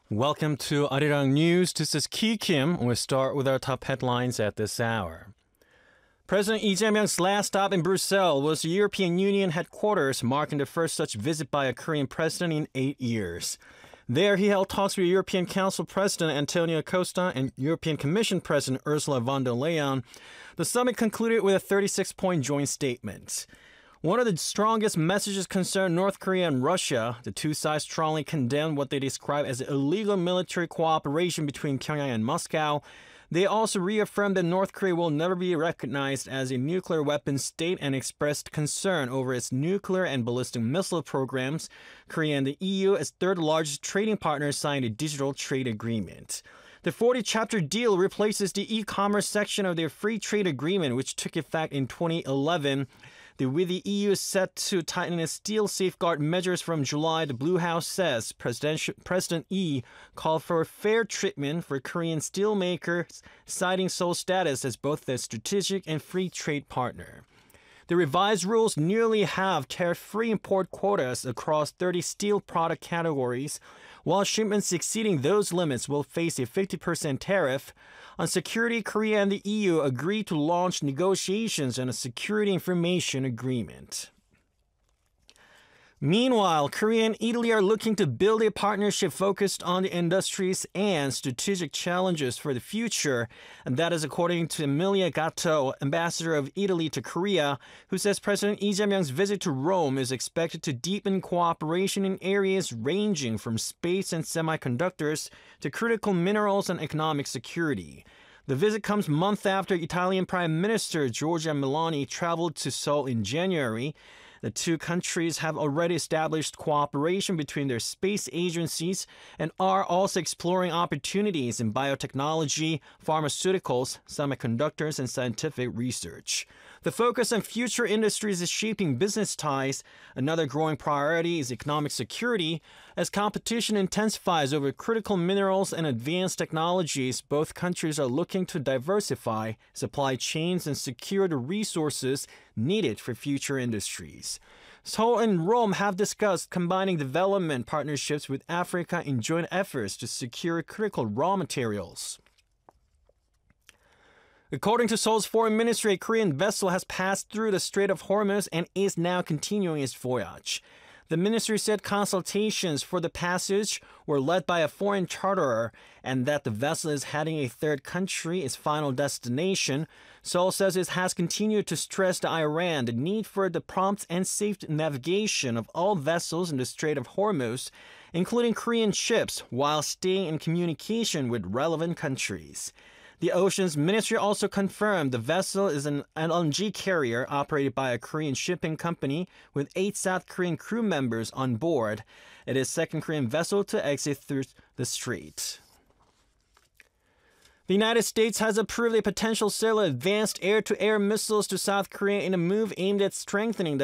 Welcome to Arirang News. This is Ki Kim. We'll start with our top headlines at this hour. President Lee Jae-myung's last stop in Brussels was the European Union headquarters, marking the first such visit by a Korean president in 8 years. There, he held talks with European Council President Antonio Costa and European Commission President Ursula von der Leyen. The summit concluded with a 36-point joint statement. One of the strongest messages concerned North Korea and Russia. The two sides strongly condemned what they describe as illegal military cooperation between Pyongyang and Moscow. They also reaffirmed that North Korea will never be recognized as a nuclear weapons state and expressed concern over its nuclear and ballistic missile programs. Korea and the EU, as third largest trading partners, signed a digital trade agreement. The 40-chapter deal replaces the e-commerce section of their free trade agreement, which took effect in 2011. With the EU set to tighten its steel safeguard measures from July, the Blue House says President Lee called for fair treatment for Korean steelmakers, citing Seoul's status as both a strategic and free trade partner. The revised rules nearly have tariff-free import quotas across 30 steel product categories, while shipments exceeding those limits will face a 50% tariff. On security, Korea and the EU agreed to launch negotiations on a security information agreement. Meanwhile, Korea and Italy are looking to build a partnership focused on the industries and strategic challenges for the future, and that is according to Emilia Gatto, ambassador of Italy to Korea, who says President Lee Jae-myung's visit to Rome is expected to deepen cooperation in areas ranging from space and semiconductors to critical minerals and economic security. The visit comes months after Italian Prime Minister Giorgia Meloni traveled to Seoul in January. The two countries have already established cooperation between their space agencies and are also exploring opportunities in biotechnology, pharmaceuticals, semiconductors, and scientific research. The focus on future industries is shaping business ties. Another growing priority is economic security. As competition intensifies over critical minerals and advanced technologies, both countries are looking to diversify supply chains and secure the resources needed for future industries. Seoul and Rome have discussed combining development partnerships with Africa in joint efforts to secure critical raw materials. According to Seoul's foreign ministry, a Korean vessel has passed through the Strait of Hormuz and is now continuing its voyage. The ministry said consultations for the passage were led by a foreign charterer and that the vessel is heading a third country, its final destination. Seoul says it has continued to stress to Iran the need for the prompt and safe navigation of all vessels in the Strait of Hormuz, including Korean ships, while staying in communication with relevant countries. The Oceans Ministry also confirmed the vessel is an LNG carrier operated by a Korean shipping company with 8 South Korean crew members on board. It is the second Korean vessel to exit through the strait. The United States has approved a potential sale of advanced air-to-air missiles to South Korea in a move aimed at strengthening the